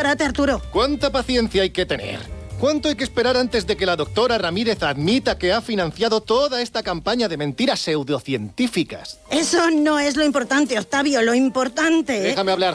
disparate, Arturo. ¿Cuánta paciencia hay que tener? ¿Cuánto hay que esperar antes de que la doctora Ramírez admita que ha financiado toda esta campaña de mentiras pseudocientíficas? Eso no es lo importante, Octavio. Lo importante... Déjame hablar.